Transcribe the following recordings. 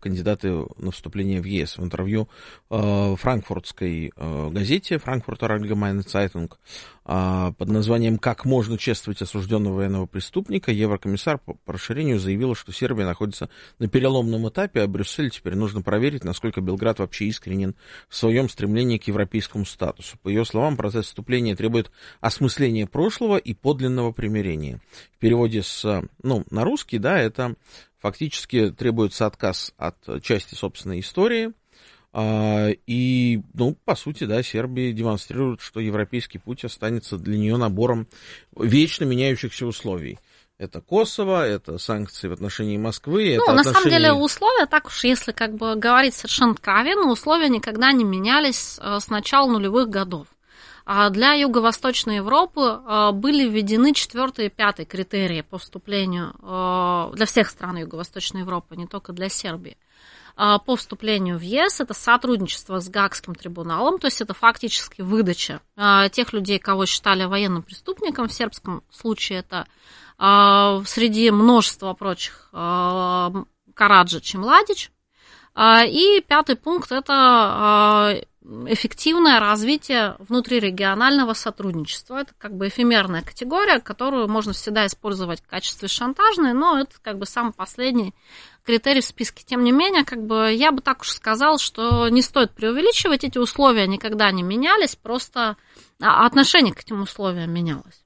кандидаты на вступление в ЕС. В интервью франкфуртской газете «Frankfurter Allgemeine Zeitung» под названием «Как можно чествовать осужденного военного преступника» еврокомиссар по расширению заявила, что Сербия находится на переломном этапе, а Брюсселю теперь нужно проверить, насколько Белград вообще искренен в своем стремлении к европейскому статусу. По ее словам, процесс вступления требует осмысления прошлого и подлинного примирения. В переводе на русский, да, это фактически требуется отказ от части собственной истории. И, по сути, да, Сербия демонстрирует, что европейский путь останется для нее набором вечно меняющихся условий. Это Косово, это санкции в отношении Москвы. На самом деле условия, так уж если говорить совершенно откровенно, условия никогда не менялись с начала нулевых годов. Для Юго-Восточной Европы были введены 4 и 5 критерии по вступлению для всех стран Юго-Восточной Европы, не только для Сербии. По вступлению в ЕС, это сотрудничество с Гаагским трибуналом, то есть это фактически выдача тех людей, кого считали военным преступником, в сербском случае это среди множества прочих Караджич и Младич. И 5 пункт – это эффективное развитие внутрирегионального сотрудничества. Это эфемерная категория, которую можно всегда использовать в качестве шантажной, но это самый последний критерий в списке. Тем не менее, я бы так уж сказала, что не стоит преувеличивать, эти условия никогда не менялись, просто отношение к этим условиям менялось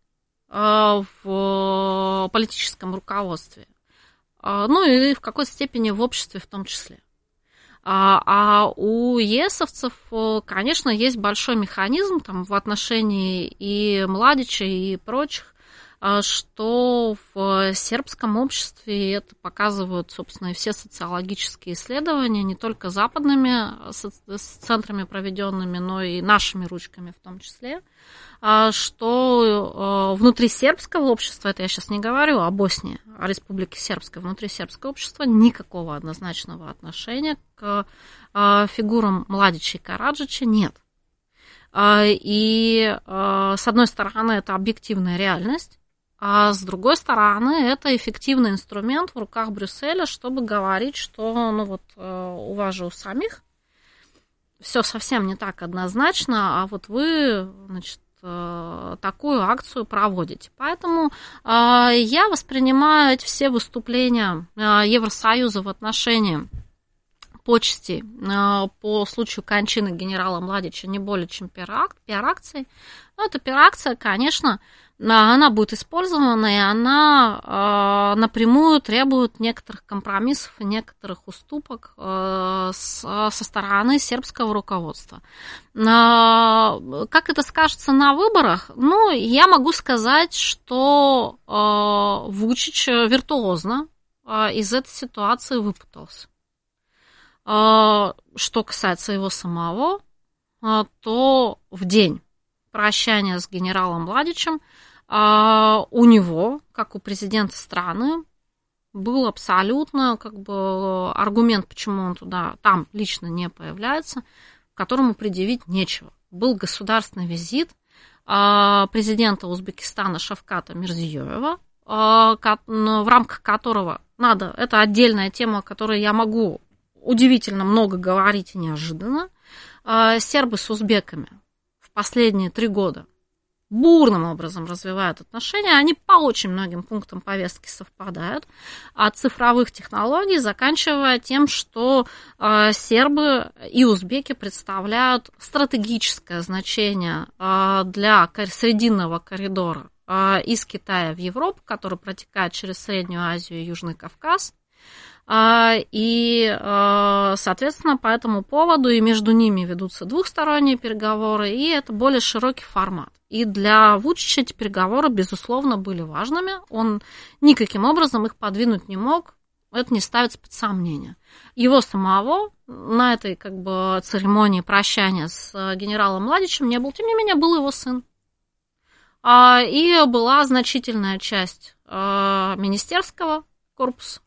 в политическом руководстве, и в какой-то степени в обществе в том числе. А у ЕСовцев, конечно, есть большой механизм в отношении и Младича, и прочих, что в сербском обществе, это показывают, собственно, и все социологические исследования, не только западными центрами проведенными, но и нашими ручками в том числе, что внутри сербского общества, это я сейчас не говорю о Боснии, о Республике Сербской, внутри сербского общества никакого однозначного отношения к фигурам Младича и Караджича нет. И, с одной стороны, это объективная реальность, а с другой стороны, это эффективный инструмент в руках Брюсселя, чтобы говорить, что у вас же у самих все совсем не так однозначно, а вы, такую акцию проводите. Поэтому я воспринимаю эти все выступления Евросоюза в отношении почестей по случаю кончины генерала Младича не более чем пиар-акцией. Но эта пиар-акция, конечно, она будет использована, и она напрямую требует некоторых компромиссов и некоторых уступок со стороны сербского руководства. Как это скажется на выборах? Я могу сказать, что Вучич виртуозно из этой ситуации выпутался. Что касается его самого, то в день прощания с генералом Младичем у него, как у президента страны, был абсолютно аргумент, почему он там лично не появляется, которому предъявить нечего. Был государственный визит президента Узбекистана Шавката Мирзиёева, в рамках которого это отдельная тема, о которой я могу удивительно много говорить и неожиданно. Сербы с узбеками в последние 3 года бурным образом развивают отношения, они по очень многим пунктам повестки совпадают, от цифровых технологий, заканчивая тем, что сербы и узбеки представляют стратегическое значение для срединного коридора из Китая в Европу, который протекает через Среднюю Азию и Южный Кавказ. И, соответственно, по этому поводу и между ними ведутся двухсторонние переговоры, и это более широкий формат. И для Вучича эти переговоры, безусловно, были важными. Он никаким образом их подвинуть не мог, это не ставится под сомнение. Его самого на этой церемонии прощания с генералом Младичем не было, тем не менее, был его сын. И была значительная часть министерского корпуса,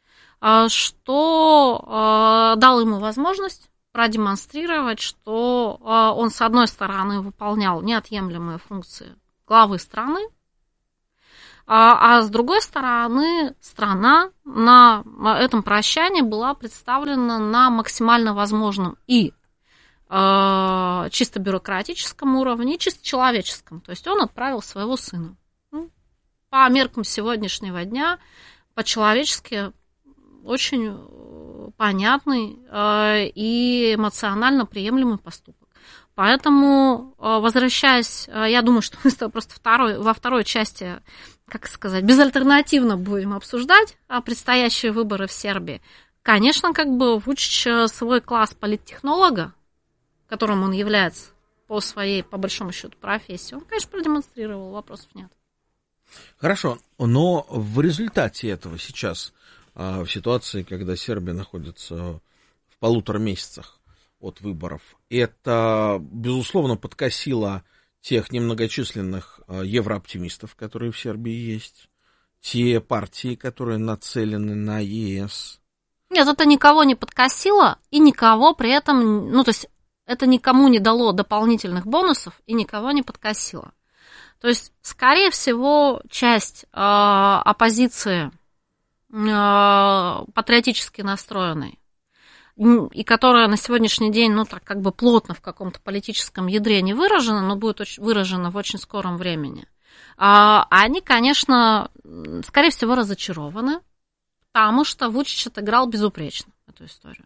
что дало ему возможность продемонстрировать, что он, с одной стороны, выполнял неотъемлемые функции главы страны, А с другой стороны, страна на этом прощании была представлена на максимально возможном и чисто бюрократическом уровне, и чисто человеческом. То есть он отправил своего сына. По меркам сегодняшнего дня, по-человечески очень понятный и эмоционально приемлемый поступок. Поэтому, возвращаясь, я думаю, что мы с тобой просто во второй части, как сказать, безальтернативно будем обсуждать предстоящие выборы в Сербии. Конечно, как бы Вучич свой класс политтехнолога, которым он является по своей, по большому счету, профессии, он, конечно, продемонстрировал, вопросов нет. Хорошо, но в результате этого сейчас, в ситуации, когда Сербия находится в 1,5 месяцах от выборов, это, безусловно, подкосило тех немногочисленных еврооптимистов, которые в Сербии есть, те партии, которые нацелены на ЕС. Нет, это никого не подкосило, и никого при этом, то есть это никому не дало дополнительных бонусов, и никого не подкосило. То есть, скорее всего, часть оппозиции патриотически настроенной, и которая на сегодняшний день, так как бы плотно в каком-то политическом ядре не выражена, но будет выражена в очень скором времени, они, конечно, скорее всего, разочарованы, потому что Вучич отыграл безупречно эту историю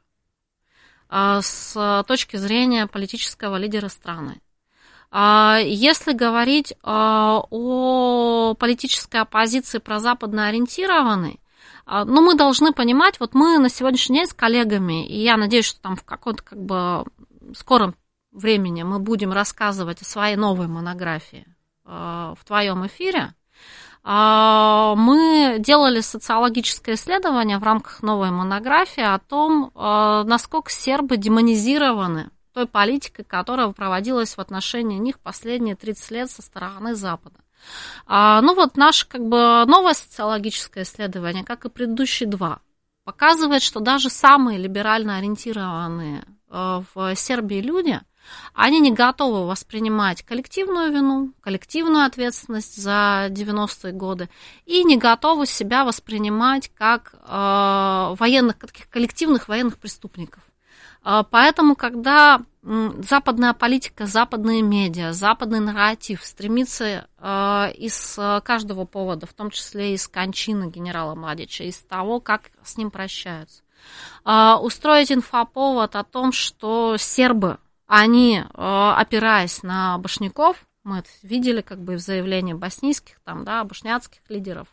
с точки зрения политического лидера страны. Если говорить о политической оппозиции прозападно ориентированной, мы должны понимать, вот мы на сегодняшний день с коллегами, и я надеюсь, что там в каком-то как бы скором времени мы будем рассказывать о своей новой монографии в твоем эфире, мы делали социологическое исследование в рамках новой монографии о том, насколько сербы демонизированы той политикой, которая проводилась в отношении них последние 30 лет со стороны Запада. Наше как бы новое социологическое исследование, как и предыдущие два, показывает, что даже самые либерально ориентированные в Сербии люди, они не готовы воспринимать коллективную вину, коллективную ответственность за 90-е годы и не готовы себя воспринимать как таких коллективных военных преступников. Поэтому, когда западная политика, западные медиа, западный нарратив стремится из каждого повода, в том числе из кончины генерала Младича, из того, как с ним прощаются, устроить инфоповод о том, что сербы, они, опираясь на бошняков, мы это видели как бы в заявлении боснийских, бошняцких лидеров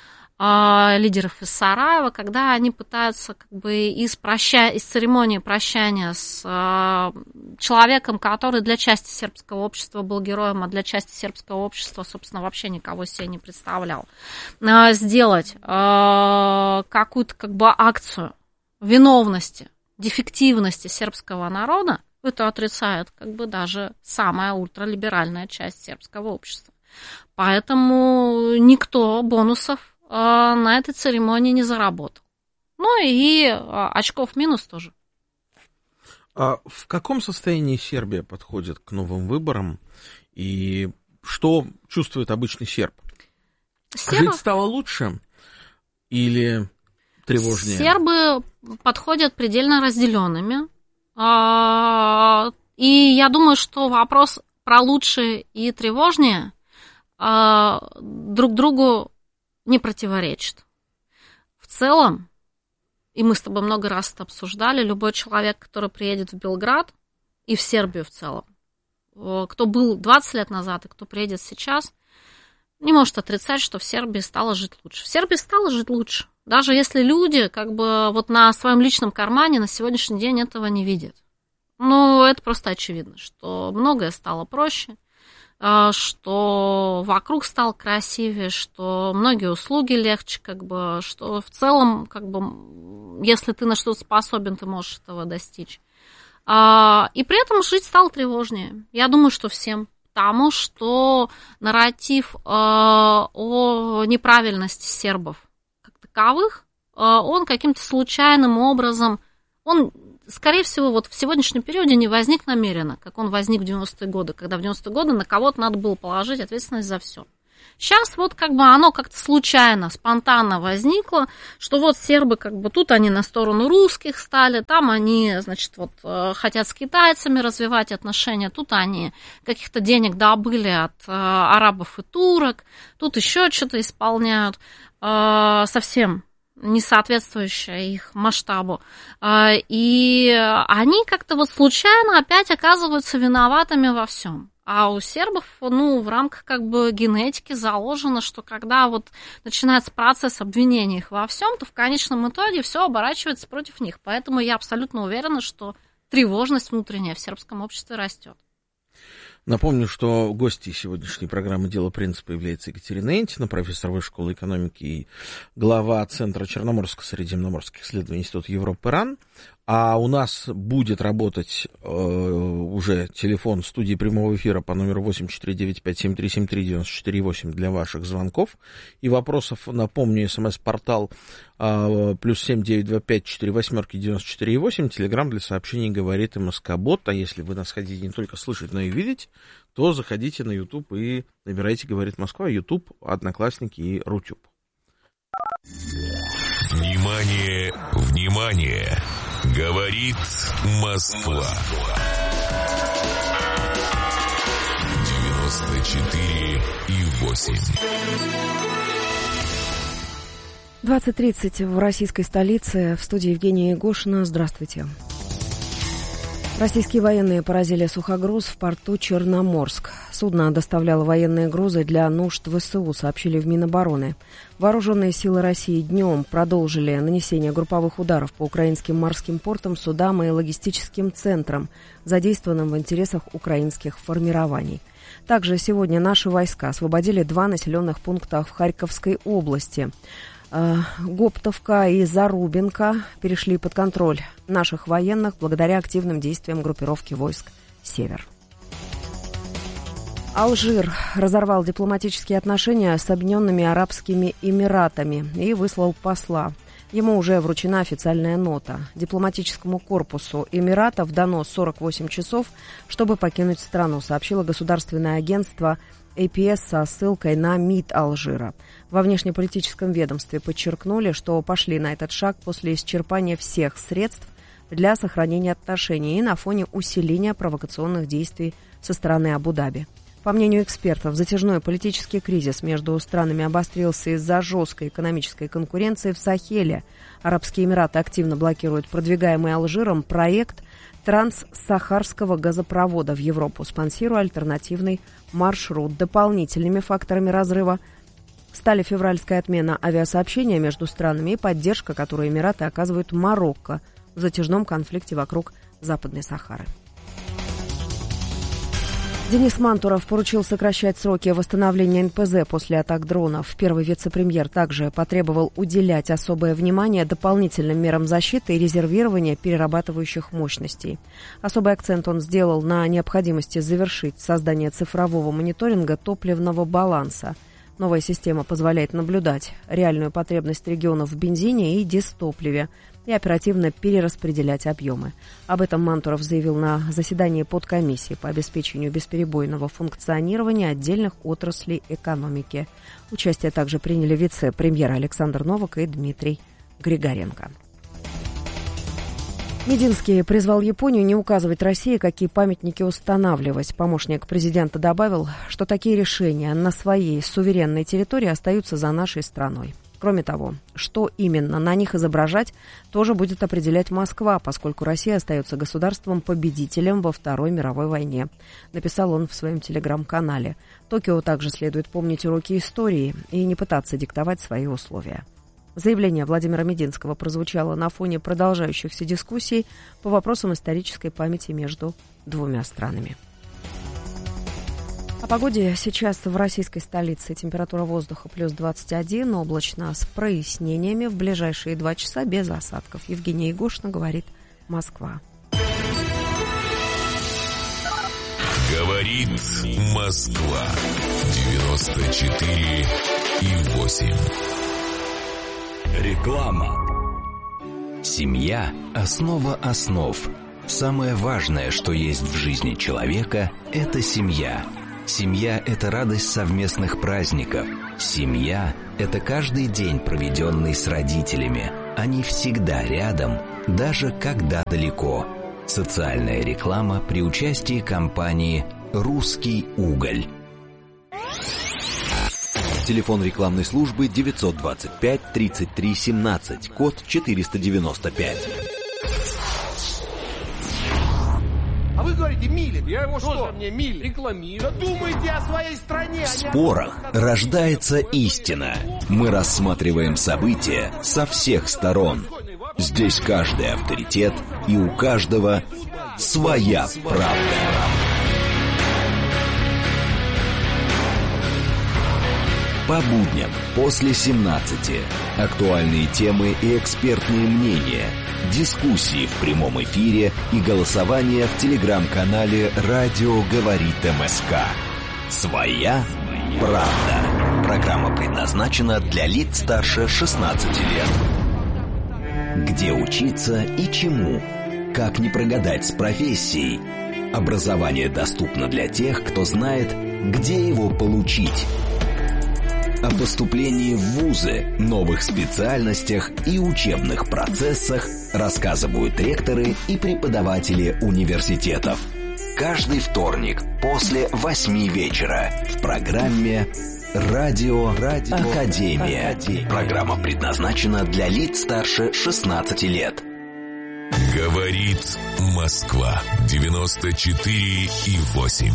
из Сараева, когда они пытаются как бы из церемонии прощания с человеком, который для части сербского общества был героем, а для части сербского общества, собственно, вообще никого себе не представлял, сделать какую-то как бы акцию виновности, дефективности сербского народа, это отрицает как бы даже самая ультралиберальная часть сербского общества. Поэтому никто бонусов на этой церемонии не заработал. И очков минус тоже. А в каком состоянии Сербия подходит к новым выборам? И что чувствует обычный серб? Жить стало лучше или тревожнее? Сербы подходят предельно разделенными. И я думаю, что вопрос про лучше и тревожнее друг другу не противоречит. В целом, и мы с тобой много раз это обсуждали, любой человек, который приедет в Белград и в Сербию в целом, кто был 20 лет назад и кто приедет сейчас, не может отрицать, что в Сербии стало жить лучше. В Сербии стало жить лучше, даже если люди как бы вот на своем личном кармане на сегодняшний день этого не видят. Это просто очевидно, что многое стало проще, что вокруг стало красивее, что многие услуги легче, как бы, что в целом, как бы, если ты на что-то способен, ты можешь этого достичь. И при этом жить стало тревожнее. Я думаю, что всем. Потому что нарратив о неправильности сербов как таковых, он каким-то случайным образом, он, скорее всего, вот в сегодняшнем периоде не возник намеренно, как он возник в 90-е годы, когда в 90-е годы на кого-то надо было положить ответственность за все. Сейчас вот как бы оно как-то случайно, спонтанно возникло, что вот сербы как бы тут они на сторону русских стали, там они, значит, вот хотят с китайцами развивать отношения, тут они каких-то денег добыли от арабов и турок, тут еще что-то исполняют, совсем не соответствующее их масштабу. И они как-то вот случайно опять оказываются виноватыми во всем. А у сербов, ну, в рамках как бы генетики заложено, что когда вот начинается процесс обвинения их во всем, то в конечном итоге все оборачивается против них. Поэтому я абсолютно уверена, что тревожность внутренняя в сербском обществе растет. Напомню, что гостьей сегодняшней программы «Дело принципа» является Екатерина Энтина, профессор Высшей школы экономики и глава Центра Черноморско-Средиземноморских исследований Института Европы-РАН. А у нас будет работать уже телефон студии прямого эфира по номеру 8495-7373-94-8 для ваших звонков и вопросов. Напомню, смс-портал +7 925 48-94-8, телеграм для сообщений «Говорит МСК-бот». А если вы нас хотите не только слышать, но и видеть, то заходите на YouTube и набирайте «Говорит Москва», YouTube, Одноклассники и Рутюб. Внимание, внимание! Говорит Москва. 94,8. 20:30 в российской столице. В студии Евгения Егошина. Здравствуйте. Российские военные поразили сухогруз в порту Черноморск. Судно доставляло военные грузы для нужд ВСУ, сообщили в Минобороны. Вооруженные силы России днем продолжили нанесение групповых ударов по украинским морским портам, судам и логистическим центрам, задействованным в интересах украинских формирований. Также сегодня наши войска освободили 2 населенных пункта в Харьковской области. Гоптовка и Зарубинка перешли под контроль наших военных благодаря активным действиям группировки войск «Север». Алжир разорвал дипломатические отношения с Объединенными Арабскими Эмиратами и выслал посла. Ему уже вручена официальная нота. Дипломатическому корпусу Эмиратов дано 48 часов, чтобы покинуть страну, сообщило государственное агентство АПС со ссылкой на МИД Алжира. Во внешнеполитическом ведомстве подчеркнули, что пошли на этот шаг после исчерпания всех средств для сохранения отношений и на фоне усиления провокационных действий со стороны Абу-Даби. По мнению экспертов, затяжной политический кризис между странами обострился из-за жесткой экономической конкуренции в Сахеле. Арабские Эмираты активно блокируют продвигаемый Алжиром проект транссахарского газопровода в Европу, спонсируя альтернативный маршрут. Дополнительными факторами разрыва стали февральская отмена авиасообщения между странами и поддержка, которую Эмираты оказывают Марокко в затяжном конфликте вокруг Западной Сахары. Денис Мантуров поручил сокращать сроки восстановления НПЗ после атак дронов. Первый вице-премьер также потребовал уделять особое внимание дополнительным мерам защиты и резервирования перерабатывающих мощностей. Особый акцент он сделал на необходимости завершить создание цифрового мониторинга топливного баланса. Новая система позволяет наблюдать реальную потребность регионов в бензине и дизтопливе и оперативно перераспределять объемы. Об этом Мантуров заявил на заседании подкомиссии по обеспечению бесперебойного функционирования отдельных отраслей экономики. Участие также приняли вице-премьер Александр Новак и Дмитрий Григоренко. Мединский призвал Японию не указывать России, какие памятники устанавливать. Помощник президента добавил, что такие решения на своей суверенной территории остаются за нашей страной. Кроме того, что именно на них изображать, тоже будет определять Москва, поскольку Россия остается государством-победителем во Второй мировой войне, написал он в своем телеграм-канале. Токио также следует помнить уроки истории и не пытаться диктовать свои условия. Заявление Владимира Мединского прозвучало на фоне продолжающихся дискуссий по вопросам исторической памяти между двумя странами. О погоде сейчас в российской столице. Температура воздуха +21, облачно с прояснениями. В ближайшие 2 часа без осадков. Евгения Егошина, говорит Москва. Говорит Москва. 94,8. Реклама. Семья – основа основ. Самое важное, что есть в жизни человека – это семья. Семья – это радость совместных праздников. Семья – это каждый день, проведенный с родителями. Они всегда рядом, даже когда далеко. Социальная реклама при участии компании «Русский уголь». Телефон рекламной службы 925 33 17, код 495. А вы говорите, милит. Я его что? Мне милит. Рекламирую. Да думайте о своей стране. В спорах рождается истина. Мы рассматриваем события со всех сторон. Здесь каждый авторитет, и у каждого своя правда. По будням после 17. Актуальные темы и экспертные мнения. Дискуссии в прямом эфире и голосование в телеграм-канале «Радио говорит МСК». Своя правда. Программа предназначена для лиц старше 16 лет. Где учиться и чему? Как не прогадать с профессией? Образование доступно для тех, кто знает, где его получить. О поступлении в вузы, новых специальностях и учебных процессах рассказывают ректоры и преподаватели университетов. Каждый вторник после 8 вечера в программе «Радио Академия». Программа предназначена для лиц старше 16 лет. Говорит Москва 94,8.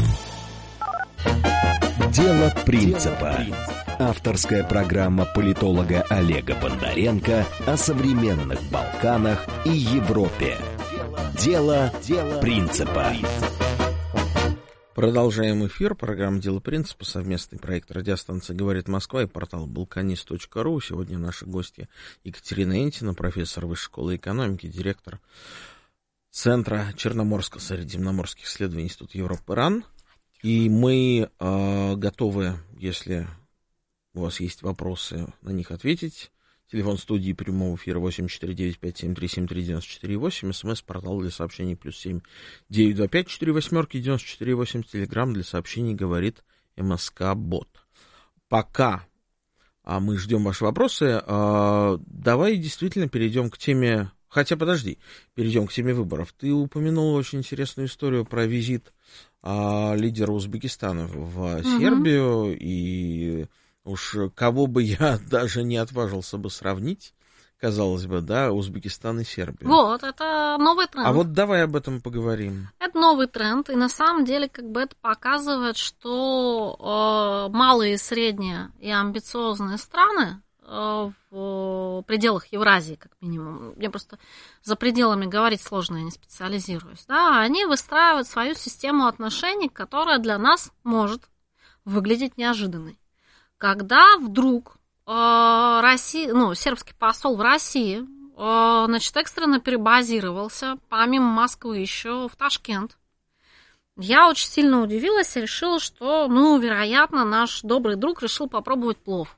Дело принципа. Авторская программа политолога Олега Бондаренко о современных Балканах и Европе. Дело принципа. Продолжаем эфир. Программа «Дело принципа», совместный проект радиостанции «Говорит Москва» и портал balkanist.ru. Сегодня наши гости Екатерина Энтина, профессор Высшей школы экономики, директор Центра Черноморско-Средиземноморских исследований Института Европы РАН. И мы готовы, если у вас есть вопросы, на них ответить. Телефон студии прямого эфира 8495-7373-94-8. СМС-портал для сообщений +7 925-48-94-8. Телеграм для сообщений говорит МСК-бот. Пока мы ждем ваши вопросы, давай действительно перейдем к теме... Хотя, подожди, перейдем к теме выборов. Ты упомянул очень интересную историю про визит лидера Узбекистана в Сербию, и уж кого бы я даже не отважился бы сравнить, казалось бы, да, Узбекистан и Сербию. Вот, это новый тренд. А вот давай об этом поговорим. Это новый тренд, и на самом деле как бы это показывает, что малые, средние и амбициозные страны в пределах Евразии, как минимум, мне просто за пределами говорить сложно, я не специализируюсь, да, они выстраивают свою систему отношений, которая для нас может выглядеть неожиданной. Когда вдруг сербский посол в России, экстренно перебазировался, помимо Москвы, еще в Ташкент, я очень сильно удивилась и решила, что, вероятно, наш добрый друг решил попробовать плов.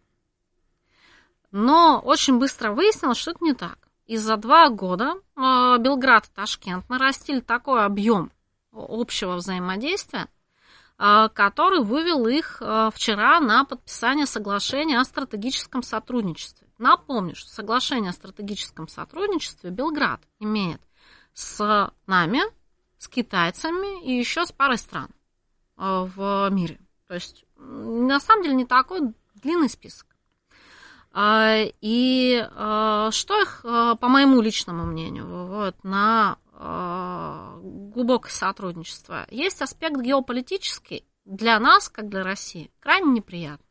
Но очень быстро выяснилось, что это не так. И за 2 года Белград и Ташкент нарастили такой объем общего взаимодействия, который вывел их вчера на подписание соглашения о стратегическом сотрудничестве. Напомню, что соглашение о стратегическом сотрудничестве Белград имеет с нами, с китайцами и еще с парой стран в мире. То есть, на самом деле, не такой длинный список. И что их, по моему личному мнению, выводит на глубокое сотрудничество? Есть аспект геополитический для нас, как для России, крайне неприятный.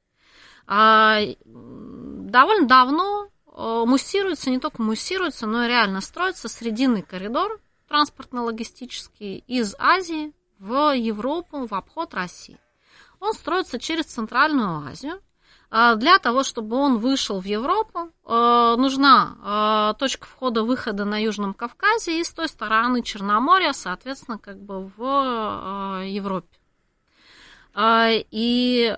Довольно давно муссируется, не только муссируется, но и реально строится срединный коридор транспортно-логистический из Азии в Европу, в обход России. Он строится через Центральную Азию. Для того, чтобы он вышел в Европу, нужна точка входа-выхода на Южном Кавказе и с той стороны Черноморья, соответственно, как бы в Европе. И,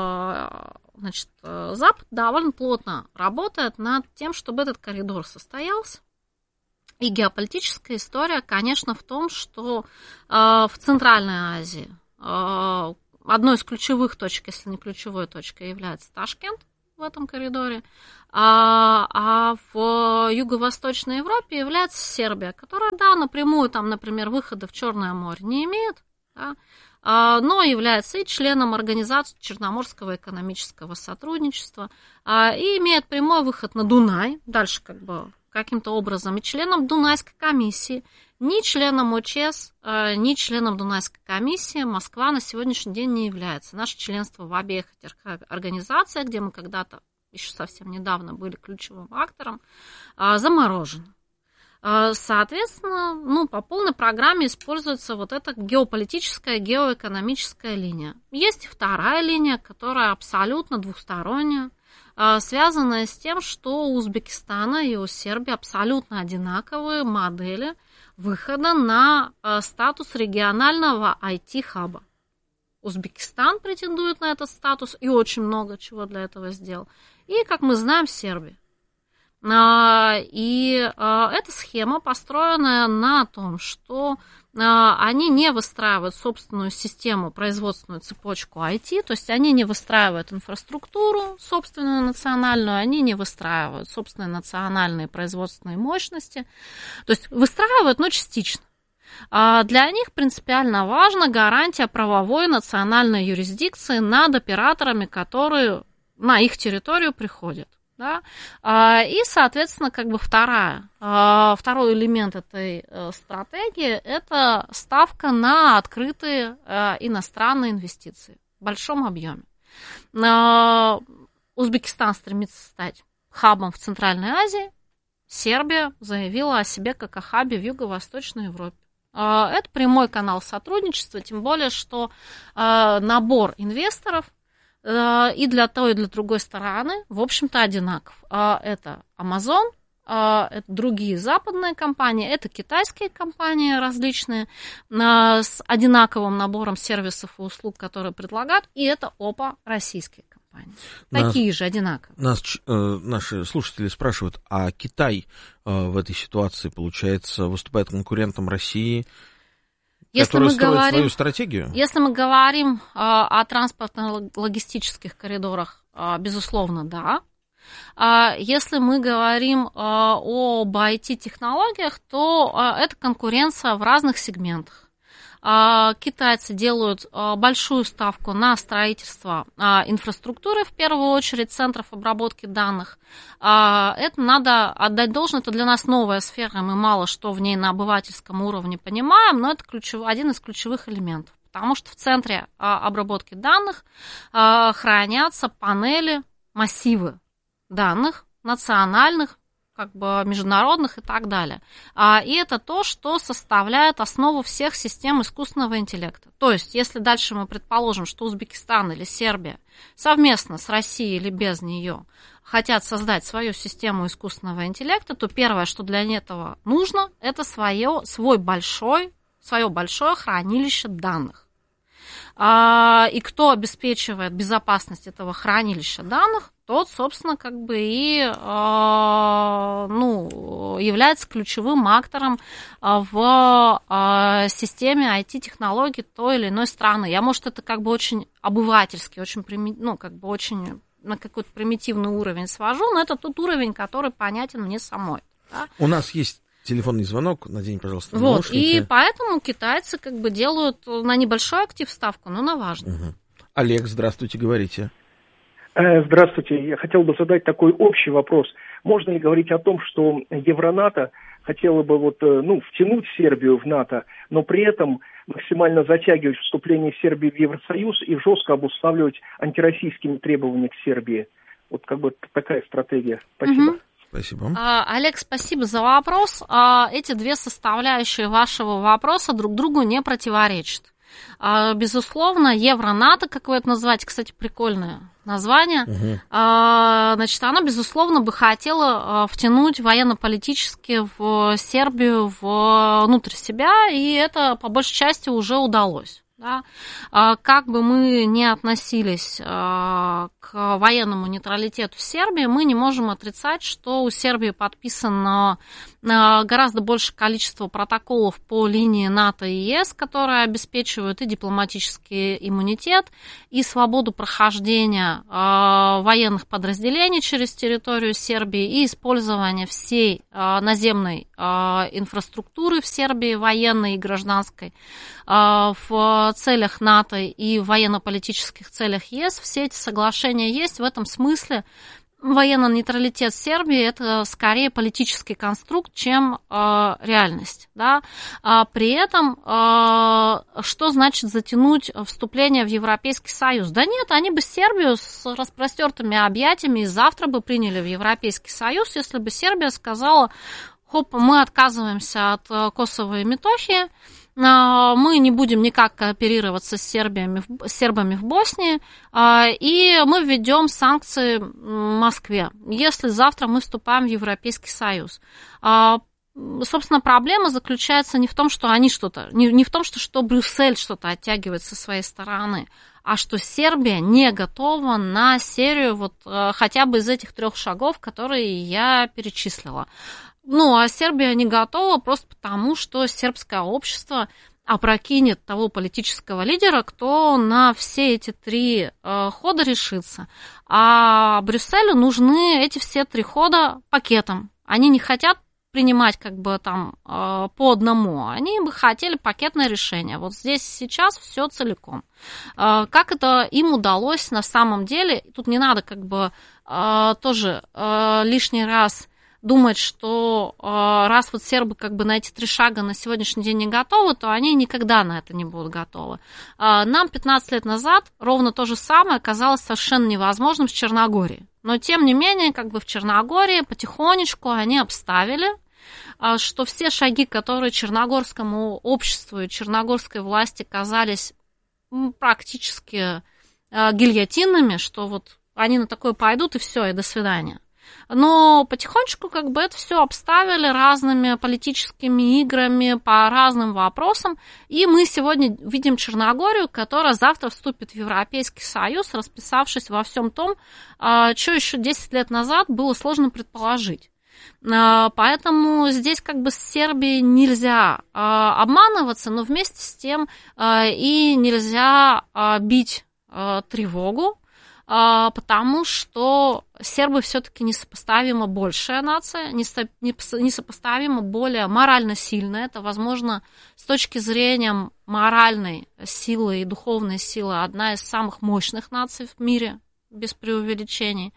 Запад довольно плотно работает над тем, чтобы этот коридор состоялся. И геополитическая история, конечно, в том, что в Центральной Азии одной из ключевых точек, если не ключевой точкой, является Ташкент в этом коридоре, а в Юго-Восточной Европе является Сербия, которая, да, напрямую, там, например, выхода в Черное море не имеет, да, но является и членом Организации Черноморского экономического сотрудничества, и имеет прямой выход на Дунай, дальше как бы каким-то образом, и членом Дунайской комиссии. Ни членом ОЧС, ни членом Дунайской комиссии Москва на сегодняшний день не является. Наше членство в обеих этих организациях, где мы когда-то, еще совсем недавно, были ключевым актором, заморожено. Соответственно, по полной программе используется вот эта геополитическая, геоэкономическая линия. Есть и вторая линия, которая абсолютно двухсторонняя, связанная с тем, что у Узбекистана и у Сербии абсолютно одинаковые модели выхода на статус регионального IT-хаба. Узбекистан претендует на этот статус и очень много чего для этого сделал. И, как мы знаем, Сербия. И эта схема, построенная на том, что они не выстраивают собственную систему, производственную цепочку IT, то есть они не выстраивают инфраструктуру собственную национальную, они не выстраивают собственные национальные производственные мощности, то есть выстраивают, но частично. Для них принципиально важна гарантия правовой национальной юрисдикции над операторами, которые на их территорию приходят. Да? И, соответственно, как бы второй элемент этой стратегии – это ставка на открытые иностранные инвестиции в большом объеме. Узбекистан стремится стать хабом в Центральной Азии, Сербия заявила о себе как о хабе в Юго-Восточной Европе. Это прямой канал сотрудничества, тем более, что набор инвесторов и для той, и для другой стороны, в общем-то, одинаков. Это Amazon, это другие западные компании, это китайские компании различные с одинаковым набором сервисов и услуг, которые предлагают, и это российские компании. Такие же, одинаковые. Наши слушатели спрашивают, а Китай в этой ситуации, получается, выступает конкурентом России, который строит свою стратегию? Если мы говорим о транспортно-логистических коридорах, безусловно, да. Если мы говорим об IT-технологиях, то это конкуренция в разных сегментах. Китайцы делают большую ставку на строительство инфраструктуры, в первую очередь, центров обработки данных. Это надо отдать должное, это для нас новая сфера, мы мало что в ней на обывательском уровне понимаем, но это один из ключевых элементов, потому что в центре обработки данных хранятся панели, массивы данных национальных, как бы международных и так далее. И это то, что составляет основу всех систем искусственного интеллекта. То есть, если дальше мы предположим, что Узбекистан или Сербия совместно с Россией или без нее хотят создать свою систему искусственного интеллекта, то первое, что для этого нужно, это свое большое хранилище данных. И кто обеспечивает безопасность этого хранилища данных, тот, собственно, как бы и является ключевым актором в системе IT-технологий той или иной страны. Я, может, это как бы очень обывательски, очень, очень на какой-то примитивный уровень свожу, но это тот уровень, который понятен мне самой. Да? У нас есть телефонный звонок, надень, пожалуйста, наушники. И поэтому китайцы как бы делают на небольшой актив ставку, но на важный. Угу. Олег, здравствуйте, говорите. Здравствуйте. Я хотел бы задать такой общий вопрос. Можно ли говорить о том, что Евронато хотела бы втянуть Сербию в НАТО, но при этом максимально затягивать вступление Сербии в Евросоюз и жестко обуславливать антироссийскими требованиями к Сербии? Вот как бы такая стратегия. Спасибо. Угу. Спасибо. Олег, спасибо за вопрос. Эти две составляющие вашего вопроса друг другу не противоречат. Безусловно, Евронато, как вы это называете, кстати, прикольное название, значит, она, безусловно, бы хотела втянуть военно-политически в Сербию внутрь себя, и это, по большей части, уже удалось. Да? Как бы мы ни относились к военному нейтралитету Сербии, мы не можем отрицать, что у Сербии подписано гораздо большее количество протоколов по линии НАТО и ЕС, которые обеспечивают и дипломатический иммунитет, и свободу прохождения военных подразделений через территорию Сербии, и использование всей наземной инфраструктуры в Сербии, военной и гражданской, в целях НАТО и в военно-политических целях ЕС. Все эти соглашения есть. В этом смысле военный нейтралитет Сербии – это скорее политический конструкт, чем реальность. Да? При этом, что значит затянуть вступление в Европейский Союз? Да нет, они бы Сербию с распростертыми объятиями и завтра бы приняли в Европейский Союз, если бы Сербия сказала: хоп, мы отказываемся от Косово и Метохии, мы не будем никак кооперироваться с сербами в Боснии, и мы введем санкции Москве, если завтра мы вступаем в Европейский Союз. Собственно, проблема заключается не в том, что они что-то, не в том, что Брюссель что-то оттягивает со своей стороны, а что Сербия не готова на серию вот хотя бы из этих 3 шагов, которые я перечислила. А Сербия не готова просто потому, что сербское общество опрокинет того политического лидера, кто на все эти 3 хода решится. А Брюсселю нужны эти все 3 хода пакетом. Они не хотят принимать по одному. Они бы хотели пакетное решение. Вот здесь сейчас все целиком. Как это им удалось на самом деле? Тут не надо тоже лишний раз думать, что раз вот сербы на эти 3 шага на сегодняшний день не готовы, то они никогда на это не будут готовы. Нам 15 лет назад ровно то же самое казалось совершенно невозможным с Черногорией. Но, тем не менее, в Черногории потихонечку они обставили, что все шаги, которые черногорскому обществу и черногорской власти казались практически гильотинными, что вот они на такое пойдут и все, и до свидания. Но потихонечку это все обставили разными политическими играми по разным вопросам, и мы сегодня видим Черногорию, которая завтра вступит в Европейский Союз, расписавшись во всем том, что еще 10 лет назад было сложно предположить. Поэтому здесь с Сербией нельзя обманываться, но вместе с тем и нельзя бить тревогу, потому что сербы все-таки несопоставимо большая нация, несопоставимо более морально сильная. Это, возможно, с точки зрения моральной силы и духовной силы одна из самых мощных наций в мире, без преувеличений.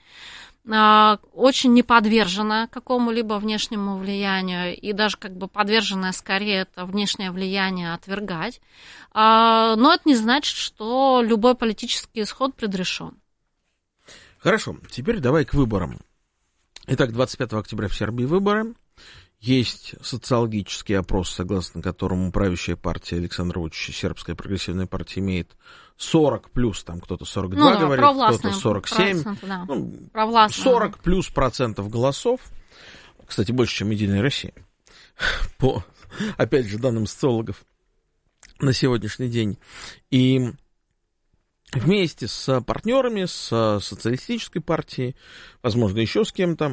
Очень не подвержена какому-либо внешнему влиянию и даже подверженная скорее это внешнее влияние отвергать. Но это не значит, что любой политический исход предрешен. Хорошо, теперь давай к выборам. Итак, 25 октября в Сербии выборы. Есть социологический опрос, согласно которому правящая партия Александра Вучича, сербская прогрессивная партия, имеет 40 плюс, там кто-то 42 говорит, кто-то 47, да. 40 плюс процентов голосов. Кстати, больше, чем Единая Россия. По, опять же, данным социологов на сегодняшний день. И вместе с партнерами, с социалистической партией, возможно, еще с кем-то,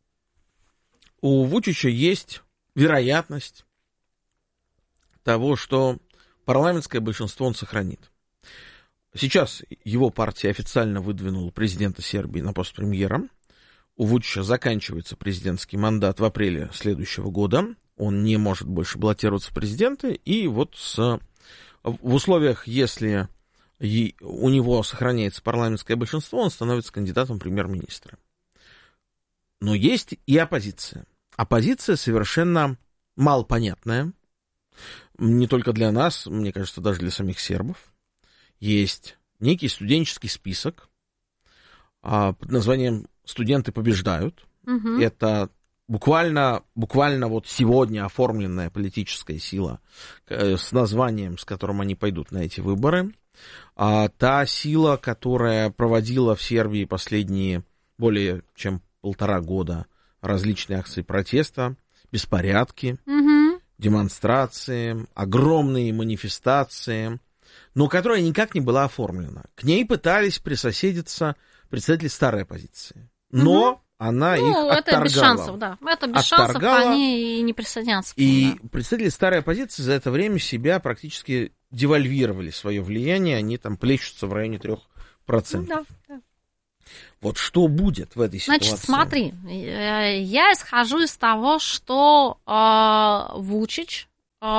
у Вучича есть вероятность того, что парламентское большинство он сохранит. Сейчас его партия официально выдвинула президента Сербии на пост премьера. У Вучича заканчивается президентский мандат в апреле следующего года. Он не может больше баллотироваться в президенты. И вот в условиях, если у него сохраняется парламентское большинство, он становится кандидатом премьер-министра. Но есть и оппозиция. Оппозиция совершенно малопонятная. Не только для нас, мне кажется, даже для самих сербов. Есть некий студенческий список под названием «Студенты побеждают». Угу. Это буквально вот сегодня оформленная политическая сила с названием, с которым они пойдут на эти выборы. Та сила, которая проводила в Сербии последние более чем 1,5 года различные акции протеста, беспорядки, демонстрации, огромные манифестации, но которая никак не была оформлена. К ней пытались присоседиться представители старой оппозиции, но она их отторгала. Это без шансов, да. Это без шансов, они и не присоединятся к ним. И представители старой оппозиции за это время себя практически девальвировали, свое влияние, они там плещутся в районе 3%. Да. Вот что будет в этой ситуации? Значит, смотри, я исхожу из того, что Вучич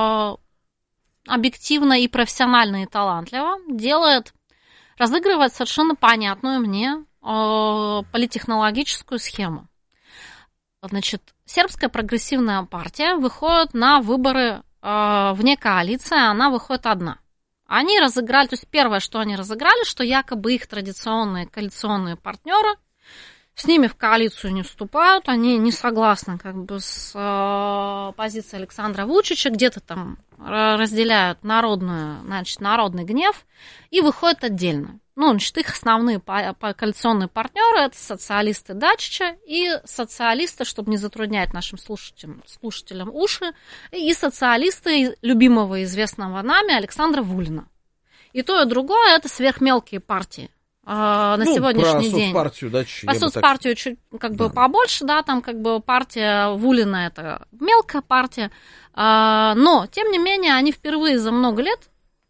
объективно и профессионально и талантливо разыгрывает совершенно понятную мне политтехнологическую схему. Значит, сербская прогрессивная партия выходит на выборы вне коалиции, она выходит одна. Они разыграли, то есть первое, что они разыграли, что якобы их традиционные коалиционные партнеры с ними в коалицию не вступают, они не согласны как бы с позицией Александра Вучича, где-то там разделяют народный гнев и выходят отдельно. Ну, значит, их основные коалиционные партнеры это социалисты Дачича и социалисты, чтобы не затруднять нашим слушателям уши, и социалисты любимого известного нами Александра Вулина. И то, и другое это сверхмелкие партии. На сегодняшний день. Соцпартию, да, чуть-чуть. По соцпартию чуть бы побольше, да, там как бы партия Вулина это мелкая партия, но, тем не менее, они впервые за много лет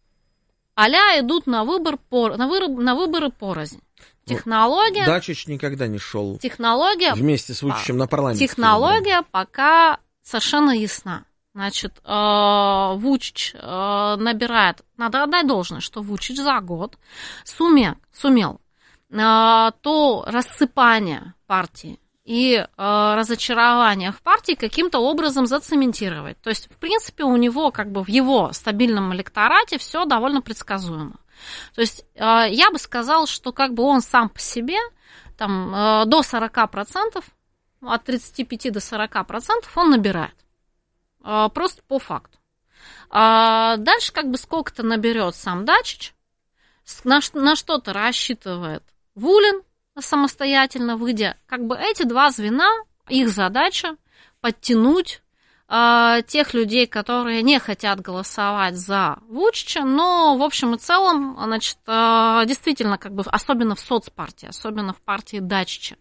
идут на выборы порознь. Технология... Дачич никогда не шел вместе с Вучичем на парламент. Технология пока совершенно ясна. Значит, Вучич набирает... Надо отдать должное, что Вучич за год сумел то рассыпание партии и разочарование в партии каким-то образом зацементировать. То есть, в принципе, у него, как бы в его стабильном электорате все довольно предсказуемо. То есть, я бы сказала, что как бы он сам по себе там, до 40%, от 35 до 40% он набирает. Просто по факту. Дальше как бы сколько-то наберет сам Дачич, на что-то рассчитывает Вулин, самостоятельно выйдя. Как бы эти два звена, их задача подтянуть тех людей, которые не хотят голосовать за Вучича, но в общем и целом, значит, действительно, как бы, особенно в соцпартии, особенно в партии Дачича,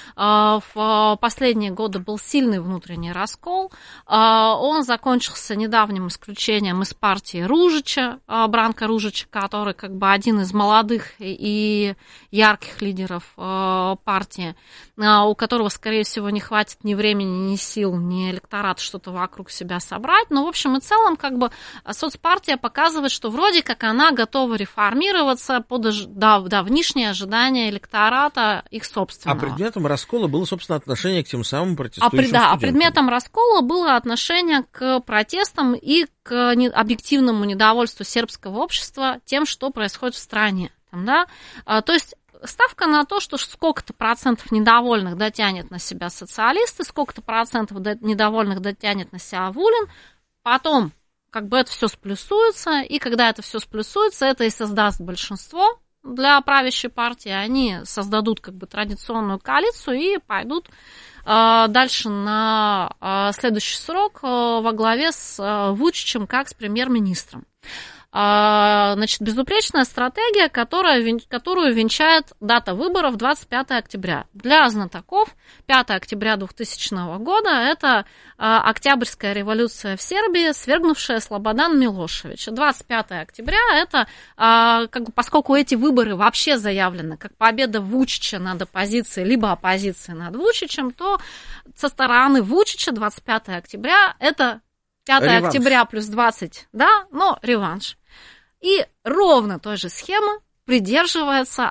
в последние годы был сильный внутренний раскол. Он закончился недавним исключением из партии Ружича, Бранка Ружича, который как бы один из молодых и ярких лидеров партии, у которого, скорее всего, не хватит ни времени, ни сил, ни электората что-то вокруг себя собрать, но в общем и целом как бы соцпартия показывает, что вроде как она готова реформироваться под давнишние ожидания электората их собственного. А предметом раскола было, собственно, отношение к тем самым протестующим студентам. А предметом раскола было отношение к протестам и к объективному недовольству сербского общества тем, что происходит в стране. Да? То есть ставка на то, что сколько-то процентов недовольных дотянет на себя социалисты, сколько-то процентов недовольных дотянет на себя Вулин, потом как бы это все сплюсуется, и когда это все сплюсуется, это и создаст большинство для правящей партии, они создадут как бы традиционную коалицию и пойдут дальше на следующий срок во главе с Вучичем как с премьер-министром. Значит, безупречная стратегия, которую венчает дата выборов 25 октября. Для знатоков 5 октября 2000 года это Октябрьская революция в Сербии, свергнувшая Слободан Милошевича. 25 октября это, как бы, поскольку эти выборы вообще заявлены как победа Вучича над оппозицией, либо оппозиции над Вучичем, то со стороны Вучича 25 октября это 5 реванш. Октября плюс 20, да, но реванш. И ровно той же схемы придерживаются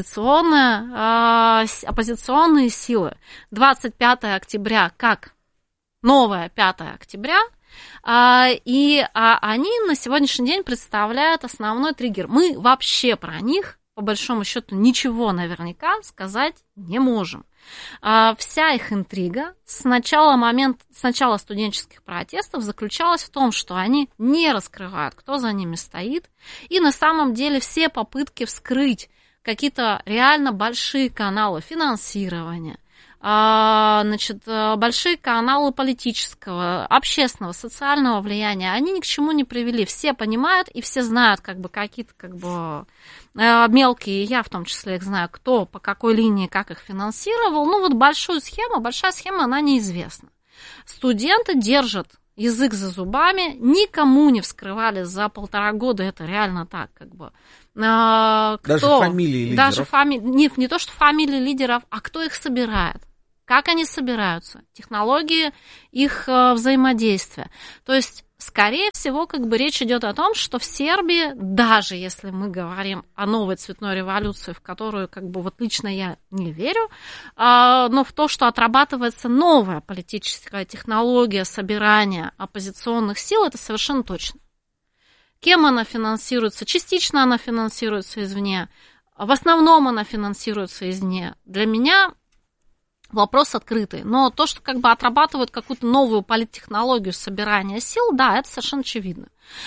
оппозиционные силы. 25 октября как новое 5 октября, и они на сегодняшний день представляют основной триггер. Мы вообще про них, по большому счету, ничего наверняка сказать не можем. Вся их интрига с начала студенческих протестов заключалась в том, что они не раскрывают, кто за ними стоит, и на самом деле все попытки вскрыть какие-то реально большие каналы финансирования, значит, большие каналы политического, общественного, социального влияния, они ни к чему не привели. Все понимают и все знают, как бы, какие-то, как бы, мелкие, я в том числе их знаю, кто, по какой линии, как их финансировал. Ну, вот большая схема, она неизвестна. Студенты держат язык за зубами, никому не вскрывали за 1,5 года, это реально так, как бы. Даже фамилии лидеров? Не то, что фамилии лидеров, а кто их собирает, как они собираются, технологии их взаимодействия. То есть, скорее всего, как бы речь идет о том, что в Сербии, даже если мы говорим о новой цветной революции, в которую, как бы, вот лично я не верю, но в то, что отрабатывается новая политическая технология собирания оппозиционных сил, это совершенно точно. Кем она финансируется? Частично она финансируется извне, в основном она финансируется извне. Для меня вопрос открытый. Но то, что, как бы, отрабатывают какую-то новую политтехнологию собирания сил, да, это совершенно очевидно.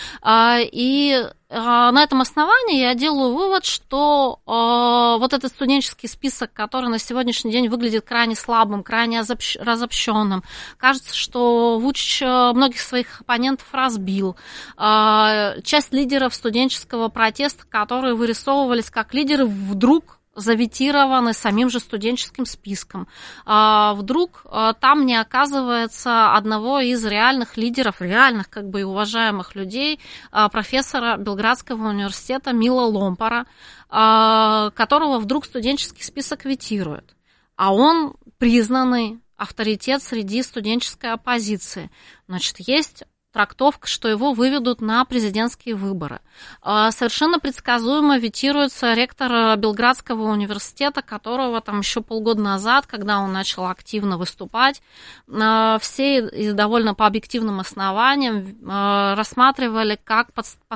И на этом основании я делаю вывод, что вот этот студенческий список, который на сегодняшний день выглядит крайне слабым, крайне разобщенным, кажется, что Вучич многих своих оппонентов разбил. Часть лидеров студенческого протеста, которые вырисовывались как лидеры, вдруг заветированы самим же студенческим списком. Вдруг там не оказывается одного из реальных лидеров, реальных, как бы, и уважаемых людей, профессора Белградского университета Мила Ломпара, которого вдруг студенческий список ветирует. А он признанный авторитет среди студенческой оппозиции. Значит, есть трактовка, что его выведут на президентские выборы. Совершенно предсказуемо ветируется ректор Белградского университета, которого там еще полгода назад, когда он начал активно выступать, все и довольно по объективным основаниям рассматривали как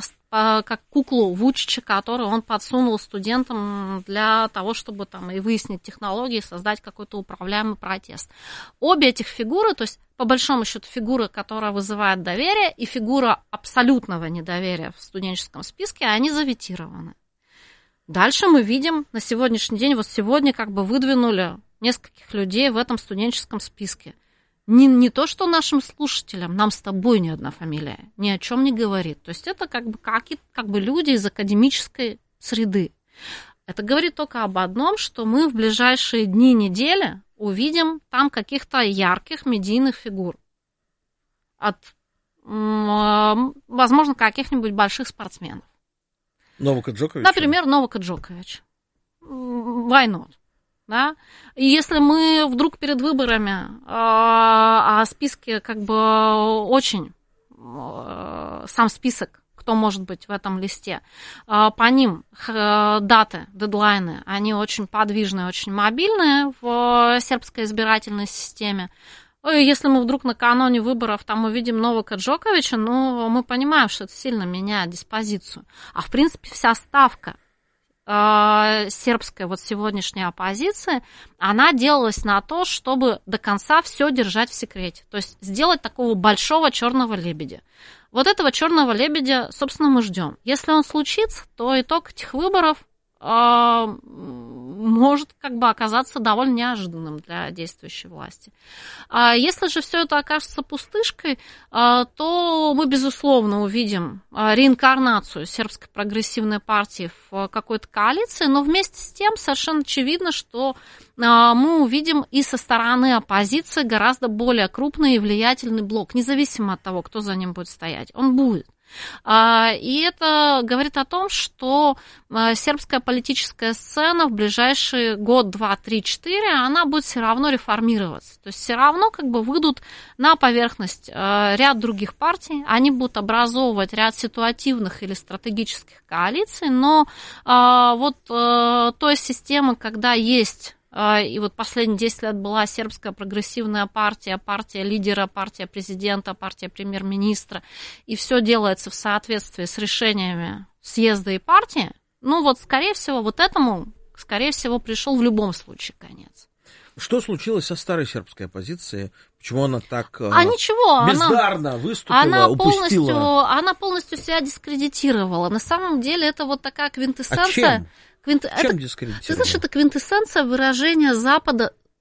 куклу Вучича, которую он подсунул студентам для того, чтобы там и выяснить технологии, создать какой-то управляемый протест. Обе этих фигуры, то есть по большому счету фигура, которая вызывает доверие, и фигура абсолютного недоверия в студенческом списке, они заветированы. Дальше мы видим на сегодняшний день, вот сегодня как бы выдвинули нескольких людей в этом студенческом списке. Не то, что нашим слушателям, нам с тобой ни одна фамилия ни о чем не говорит. То есть это как бы люди из академической среды. Это говорит только об одном, что мы в ближайшие дни, недели увидим там каких-то ярких медийных фигур. От, возможно, каких-нибудь больших спортсменов. Новака Джокович? Например, Новака Джокович. Why not? Да? И если мы вдруг перед выборами о списке, как бы, очень сам список, кто может быть в этом листе, по ним даты, дедлайны, они очень подвижные, очень мобильные в сербской избирательной системе. И если мы вдруг накануне выборов там увидим Новака Джоковича, ну, мы понимаем, что это сильно меняет диспозицию. А в принципе вся ставка сербской вот сегодняшней оппозиции, она делалась на то, чтобы до конца все держать в секрете. То есть сделать такого большого черного лебедя. Вот этого черного лебедя, собственно, мы ждем. Если он случится, то итог этих выборов может как бы оказаться довольно неожиданным для действующей власти. Если же все это окажется пустышкой, то мы, безусловно, увидим реинкарнацию сербской прогрессивной партии в какой-то коалиции, но вместе с тем совершенно очевидно, что мы увидим и со стороны оппозиции гораздо более крупный и влиятельный блок, независимо от того, кто за ним будет стоять. Он будет. И это говорит о том, что сербская политическая сцена в ближайшие год, 2, 3, 4, она будет все равно реформироваться. То есть все равно как бы выйдут на поверхность ряд других партий, они будут образовывать ряд ситуативных или стратегических коалиций, но вот той системы, когда есть... И вот последние 10 лет была сербская прогрессивная партия, партия лидера, партия президента, партия премьер-министра, и все делается в соответствии с решениями съезда и партии, ну вот, скорее всего, вот этому, скорее всего, пришел в любом случае конец. Что случилось со старой сербской оппозицией? Почему она так ничего, бездарно выступила, упустила? Она полностью себя дискредитировала. На самом деле это вот такая квинтэссенция... Чем дискредитировала? Ты знаешь, это квинтэссенция выражения Запада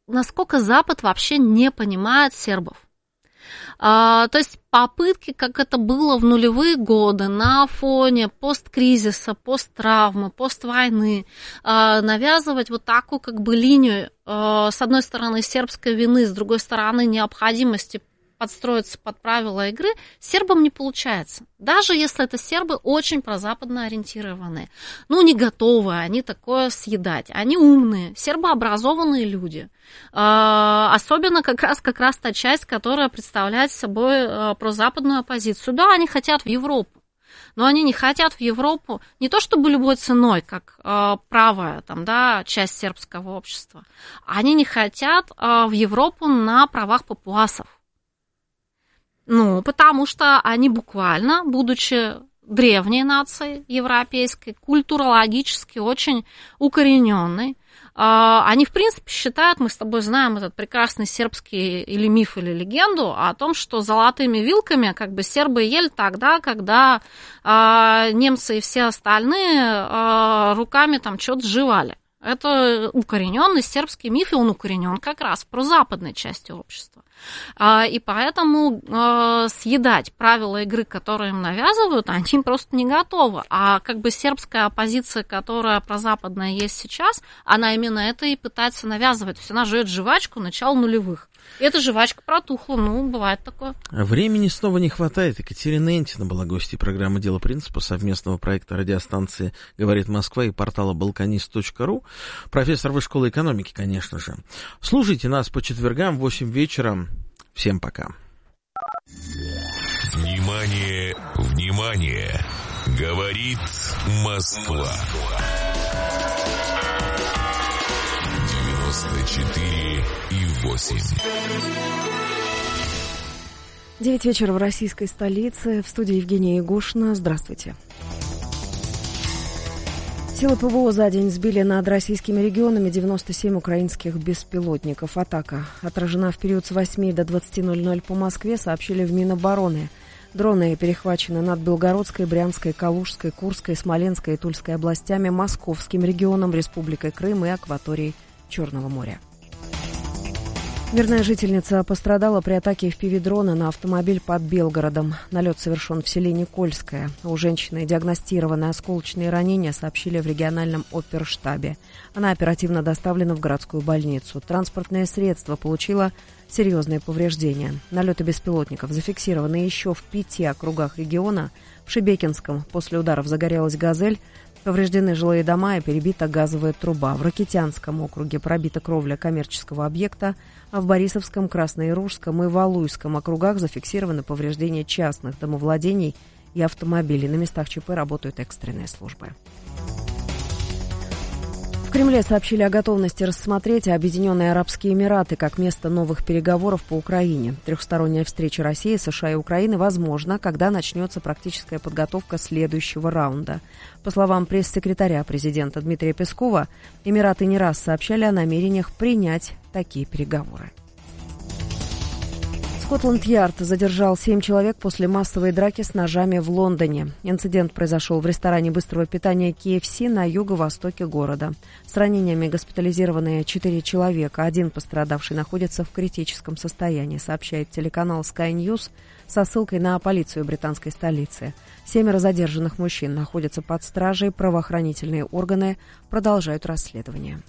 насколько Запад вообще не понимает сербов. То есть попытки, как это было в нулевые годы, на фоне посткризиса, посттравмы, поствойны, навязывать вот такую как бы линию, с одной стороны, сербской вины, с другой стороны, необходимости подстроиться под правила игры, сербам не получается. Даже если это сербы очень прозападно ориентированные. Не готовы они такое съедать. Они умные, сербообразованные люди. Особенно как раз та часть, которая представляет собой прозападную оппозицию. Да, они хотят в Европу. Но они не хотят в Европу не то чтобы любой ценой, как правая часть сербского общества. Они не хотят в Европу на правах папуасов. Потому что они буквально, будучи древней нацией европейской, культурологически очень укорененной, они, в принципе, считают, мы с тобой знаем этот прекрасный сербский или миф, или легенду о том, что золотыми вилками как бы сербы ели тогда, когда немцы и все остальные руками там что-то жевали. Это укорененный сербский миф, и он укоренен как раз в прозападной части общества. И поэтому съедать правила игры, которые им навязывают, они просто не готовы. А как бы сербская оппозиция, которая прозападная есть сейчас, она именно это и пытается навязывать. То есть она жует жвачку начала нулевых. И эта жвачка протухла, бывает такое. Времени снова не хватает. Екатерина Энтина была гостьей программы «Дело принципа», совместного проекта радиостанции «Говорит Москва» и портала balkanist.ru. Профессор Высшей школы экономики, конечно же. Слушайте нас по четвергам в 8 вечера. Всем пока. Внимание, внимание! Говорит Москва. 94,8. 9 вечера в российской столице. В студии Евгения Егошина. Здравствуйте. Силы ПВО за день сбили над российскими регионами 97 украинских беспилотников. Атака отражена в период с 8 до 20:00 по Москве, сообщили в Минобороны. Дроны перехвачены над Белгородской, Брянской, Калужской, Курской, Смоленской и Тульской областями, Московским регионом, Республикой Крым и акваторией Черного моря. Мирная жительница пострадала при атаке FPV-дрона на автомобиль под Белгородом. Налет совершен в селе Никольское. У женщины диагностированы осколочные ранения, сообщили в региональном оперштабе. Она оперативно доставлена в городскую больницу. Транспортное средство получило серьезные повреждения. Налеты беспилотников зафиксированы еще в 5 округах региона. В Шебекинском после ударов загорелась «Газель». Повреждены жилые дома и перебита газовая труба. В Ракитянском округе пробита кровля коммерческого объекта, а в Борисовском, Краснояружском и Валуйском округах зафиксированы повреждения частных домовладений и автомобилей. На местах ЧП работают экстренные службы. В Кремле сообщили о готовности рассмотреть Объединенные Арабские Эмираты как место новых переговоров по Украине. Трехсторонняя встреча России, США и Украины возможна, когда начнется практическая подготовка следующего раунда. По словам пресс-секретаря президента Дмитрия Пескова, Эмираты не раз сообщали о намерениях принять такие переговоры. Скотланд-Ярд задержал 7 человек после массовой драки с ножами в Лондоне. Инцидент произошел в ресторане быстрого питания KFC на юго-востоке города. С ранениями госпитализированы 4 человека. Один пострадавший находится в критическом состоянии, сообщает телеканал Sky News со ссылкой на полицию британской столицы. 7 задержанных мужчин находятся под стражей. Правоохранительные органы продолжают расследование.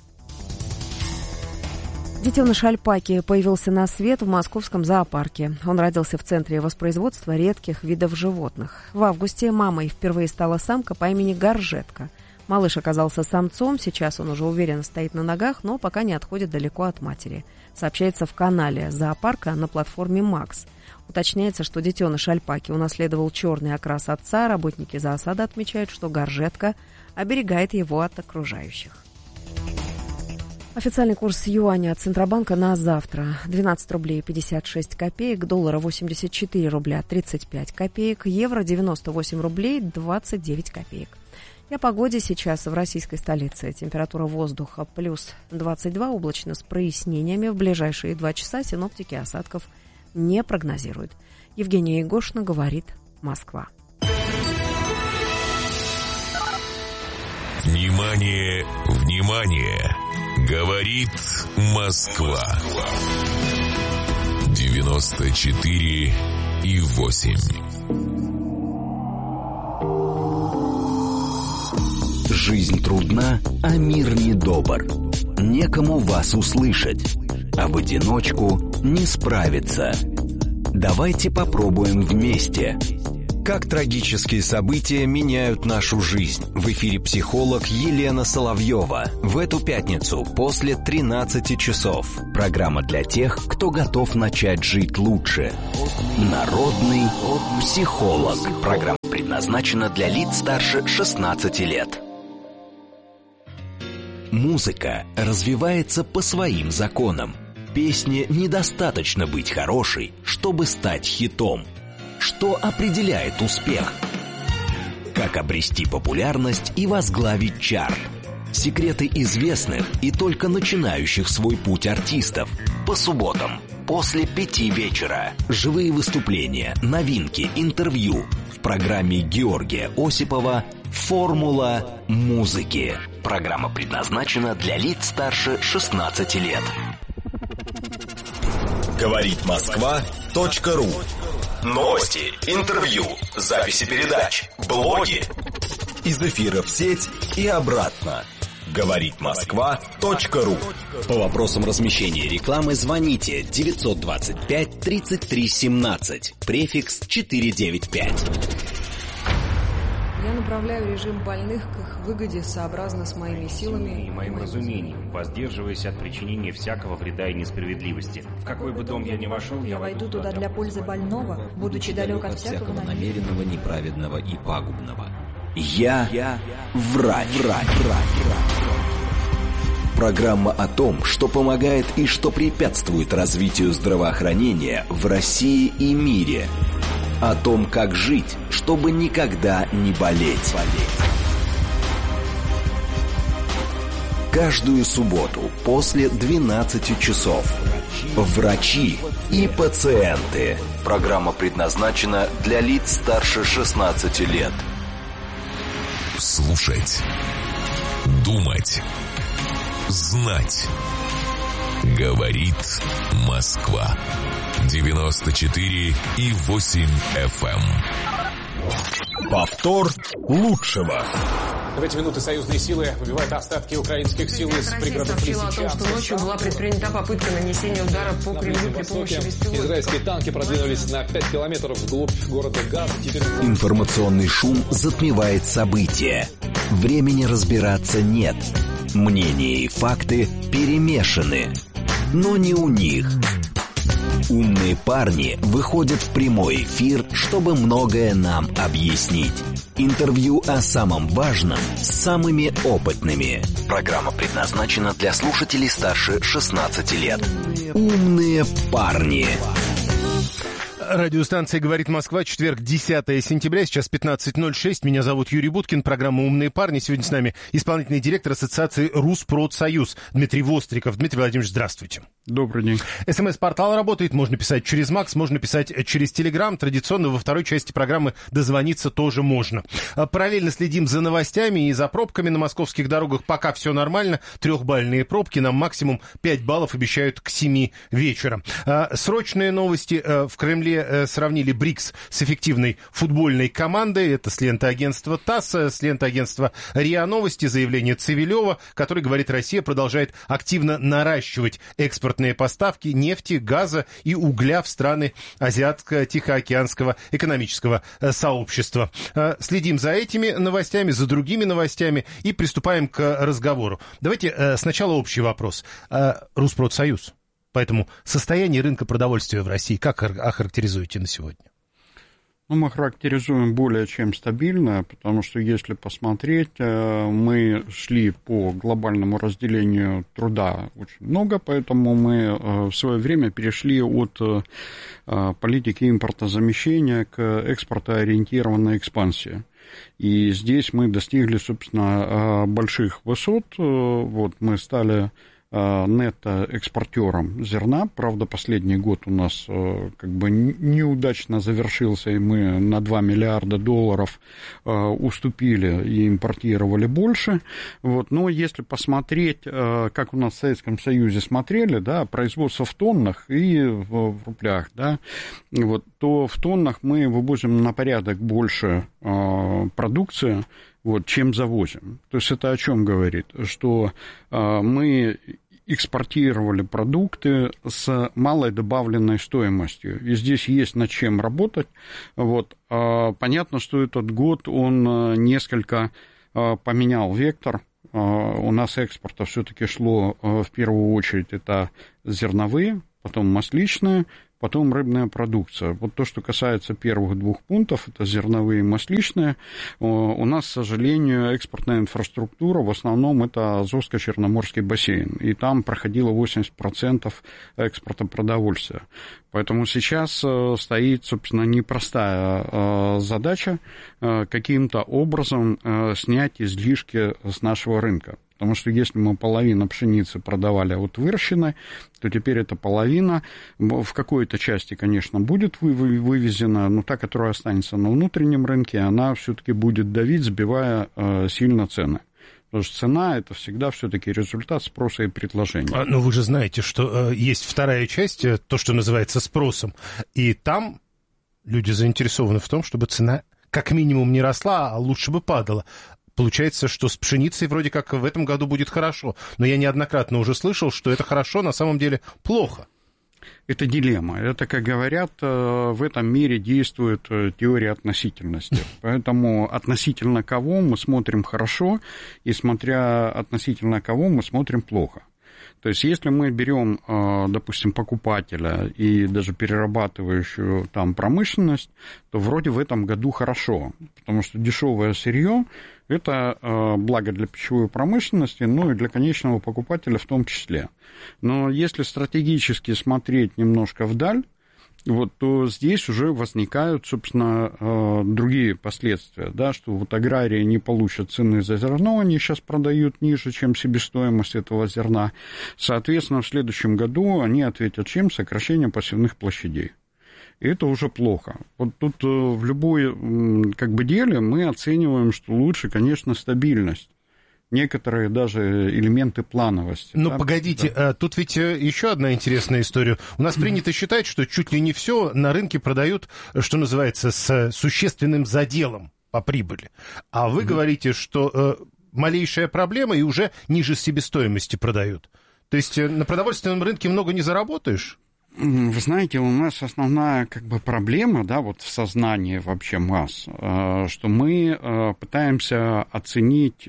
Детеныш альпаки появился на свет в московском зоопарке. Он родился в центре воспроизводства редких видов животных. В августе мамой впервые стала самка по имени Горжетка. Малыш оказался самцом, сейчас он уже уверенно стоит на ногах, но пока не отходит далеко от матери. Сообщается в канале зоопарка на платформе «Макс». Уточняется, что детеныш альпаки унаследовал черный окрас отца. Работники зоосада отмечают, что Горжетка оберегает его от окружающих. Официальный курс юаня от Центробанка на завтра. 12 рублей 56 копеек, доллара 84 рубля 35 копеек, евро 98 рублей 29 копеек. И о погоде сейчас в российской столице. Температура воздуха плюс 22, облачно с прояснениями. В ближайшие 2 часа синоптики осадков не прогнозируют. Евгения Егошина, говорит Москва. Внимание, внимание! Говорит Москва. 94,8. Жизнь трудна, а мир недобр. Некому вас услышать, а в одиночку не справиться. Давайте попробуем вместе. Как трагические события меняют нашу жизнь. В эфире психолог Елена Соловьева. В эту пятницу после 13 часов. Программа для тех, кто готов начать жить лучше. Народный психолог. Программа предназначена для лиц старше 16 лет. Музыка развивается по своим законам. Песне недостаточно быть хорошей, чтобы стать хитом. Что определяет успех? Как обрести популярность и возглавить чарт? Секреты известных и только начинающих свой путь артистов. По субботам после 5 вечера. Живые выступления, новинки, интервью. В программе Георгия Осипова «Формула музыки». Программа предназначена для лиц старше 16 лет. Говорит Москва.ру. Новости, интервью, записи передач, блоги. Из эфира в сеть и обратно. Говорит Москва.ру. По вопросам размещения рекламы звоните 925 33 17, префикс 495. Я направляю режим больных к их выгоде сообразно с моими силами и моим разумением, воздерживаясь от причинения всякого вреда и несправедливости. В какой бы дом я ни вошел, я войду туда для пользы больного, будучи далек от всякого намеренного, неправедного и пагубного. Я врач. Программа о том, что помогает и что препятствует развитию здравоохранения в России и мире. О том, как жить, чтобы никогда не болеть. Каждую субботу после 12 часов. Врачи и пациенты. Программа предназначена для лиц старше 16 лет. Слушать. Думать. Знать. Говорит Москва. 94,8 FM. Повтор лучшего. В эти минуты союзные силы выбивают остатки украинских сил из пригородов Россия сообщила о том, что ночью была предпринята попытка нанесения удара по Кремлю при помощи беспилотников. Израильские танки продвинулись на 5 километров вглубь города Газа. Информационный шум затмевает события. Времени разбираться нет. Мнения и факты перемешаны. Но не у них. Умные парни выходят в прямой эфир, чтобы многое нам объяснить. Интервью о самом важном с самыми опытными. Программа предназначена для слушателей старше 16 лет. Умные парни. Радиостанция «Говорит Москва», четверг, 10 сентября, сейчас 15:06. Меня зовут Юрий Буткин, программа «Умные парни». Сегодня с нами исполнительный директор Ассоциации «Руспродсоюз» Дмитрий Востриков. Дмитрий Владимирович, здравствуйте. Добрый день. СМС-портал работает, можно писать через МАКС, можно писать через Телеграм. Традиционно во второй части программы дозвониться тоже можно. Параллельно следим за новостями и за пробками на московских дорогах. Пока все нормально, 3-бальные пробки, нам максимум 5 баллов обещают к 7 вечера. Срочные новости. В Кремле сравнили БРИКС с эффективной футбольной командой. Это с ленты агентства ТАСС, с ленты агентства РИА Новости, заявление Цивилева, который говорит, Россия продолжает активно наращивать экспортные поставки нефти, газа и угля в страны Азиатско-Тихоокеанского экономического сообщества. Следим за этими новостями, за другими новостями и приступаем к разговору. Давайте сначала общий вопрос. Руспродсоюз. Поэтому состояние рынка продовольствия в России как охарактеризуете на сегодня? Ну, мы характеризуем более чем стабильно, потому что если посмотреть, мы шли по глобальному разделению труда очень много, поэтому мы в свое время перешли от политики импортозамещения к экспортоориентированной экспансии. И здесь мы достигли, собственно, больших высот. Вот мы стали нет-экспортером зерна. Правда, последний год у нас как бы неудачно завершился, и мы на $2 миллиарда уступили и импортировали больше. Вот. Но если посмотреть, как у нас в Советском Союзе смотрели, да, производство в тоннах и в рублях, да, вот, то в тоннах мы вывозим на порядок больше продукции, вот, чем завозим. То есть это о чем говорит? Что мы экспортировали продукты с малой добавленной стоимостью. И здесь есть над чем работать. Вот. Понятно, что этот год он несколько поменял вектор. У нас экспорта все-таки шло в первую очередь это зерновые, потом масличные, потом рыбная продукция. Вот то, что касается первых двух пунктов, это зерновые и масличные, у нас, к сожалению, экспортная инфраструктура, в основном это Азовско-Черноморский бассейн, и там проходило 80% экспорта продовольствия. Поэтому сейчас стоит, собственно, непростая задача каким-то образом снять излишки с нашего рынка. Потому что если мы половину пшеницы продавали от выращенной, то теперь эта половина в какой-то части, конечно, будет вывезена, но та, которая останется на внутреннем рынке, она все-таки будет давить, сбивая сильно цены. Потому что цена – это всегда все-таки результат спроса и предложения. Но вы же знаете, что есть вторая часть, то, что называется спросом, и там люди заинтересованы в том, чтобы цена как минимум не росла, а лучше бы падала. Получается, что с пшеницей вроде как в этом году будет хорошо. Но я неоднократно уже слышал, что это хорошо, на самом деле плохо. Это дилемма. Это, как говорят, в этом мире действует теория относительности. Поэтому относительно кого мы смотрим хорошо, и смотря относительно кого мы смотрим плохо. То есть, если мы берем, допустим, покупателя и даже перерабатывающую там промышленность, то вроде в этом году хорошо, потому что дешевое сырье – это благо для пищевой промышленности, ну и для конечного покупателя в том числе. Но если стратегически смотреть немножко вдаль, вот, то здесь уже возникают, собственно, другие последствия, да, что вот аграрии не получат цены за зерно, они сейчас продают ниже, чем себестоимость этого зерна. Соответственно, в следующем году они ответят чем? Сокращение посевных площадей. И это уже плохо. Вот тут в любой как бы деле мы оцениваем, что лучше, конечно, стабильность. Некоторые даже элементы плановости. Ну, да? Погодите, да. Тут ведь еще одна интересная история. У нас принято считать, что чуть ли не все на рынке продают, что называется, с существенным заделом по прибыли. А вы говорите, что малейшая проблема и уже ниже себестоимости продают. То есть на продовольственном рынке много не заработаешь? Вы знаете, у нас основная как бы проблема, да, вот в сознании вообще масс, что мы пытаемся оценить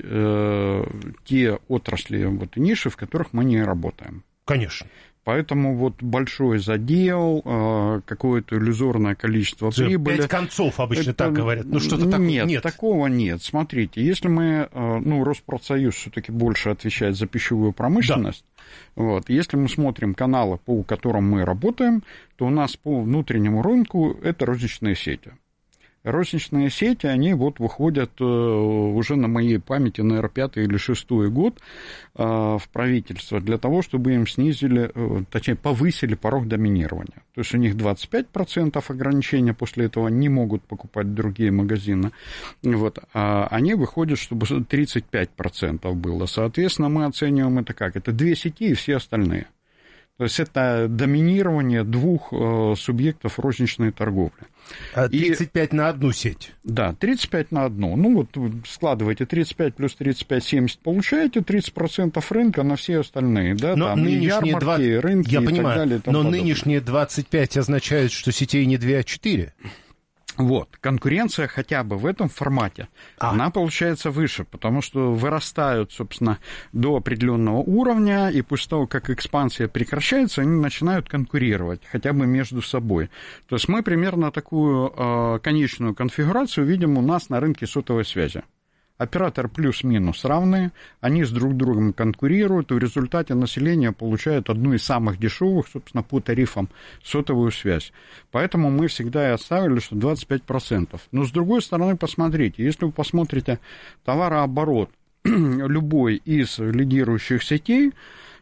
те отрасли, вот, и ниши, в которых мы не работаем. Конечно. Поэтому вот большой задел, какое-то иллюзорное количество прибыли. 5 концов обычно так говорят. Ну, что-то такое. Нет, такого нет. Смотрите, если мы, ну, Роспродсоюз все-таки больше отвечает за пищевую промышленность, да. Вот, если мы смотрим каналы, по которым мы работаем, то у нас по внутреннему рынку это розничные сети. Розничные сети, они вот выходят уже на моей памяти, наверное, 5-й или 6-й год в правительство для того, чтобы им снизили, точнее, повысили порог доминирования. То есть у них 25% ограничения, после этого не могут покупать другие магазины. Вот. А они выходят, чтобы 35% было. Соответственно, мы оцениваем это как? Это 2 сети и все остальные. То есть это доминирование 2 субъектов розничной торговли. 35 на одну сеть. Да, 35 на одну. Ну вот складывайте 35 плюс 35, 70, получаете 30% рынка на все остальные. Да, но там нынешние ярмарки, рынки я и понимаю, так далее. Но нынешние 25 означают, что сетей не 2, а 4. Вот, конкуренция хотя бы в этом формате, она получается выше, потому что вырастают, собственно, до определенного уровня, и после того, как экспансия прекращается, они начинают конкурировать хотя бы между собой. То есть мы примерно такую конечную конфигурацию видим у нас на рынке сотовой связи. Операторы плюс-минус равные, они с друг другом конкурируют, и в результате население получает одну из самых дешевых, собственно, по тарифам сотовую связь. Поэтому мы всегда и оставили, что 25%. Но, с другой стороны, посмотрите, если вы посмотрите товарооборот любой из лидирующих сетей,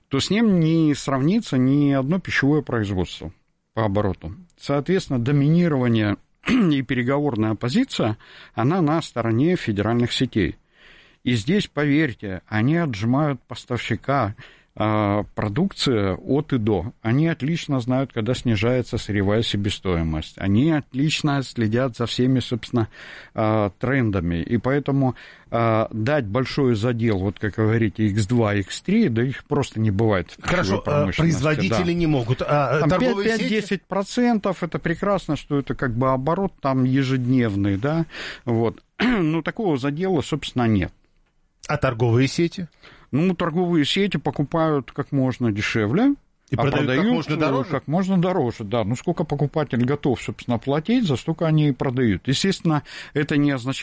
то с ним не сравнится ни одно пищевое производство по обороту. Соответственно, доминирование и переговорная позиция, она на стороне федеральных сетей. И здесь, поверьте, они отжимают поставщика продукции от и до. Они отлично знают, когда снижается сырьевая себестоимость. Они отлично следят за всеми, собственно, трендами. И поэтому дать большой задел, вот как говорите, X2, X3, да их просто не бывает. Хорошо, производители не могут. Торговые 5-10% это прекрасно, что это как бы оборот там ежедневный, да, вот. Но такого задела, собственно, нет. А торговые сети? Ну, торговые сети покупают как можно дешевле, и продают как можно дороже? Как можно дороже, да. Ну, сколько покупатель готов, собственно, платить, за столько они и продают. Естественно, это не означает,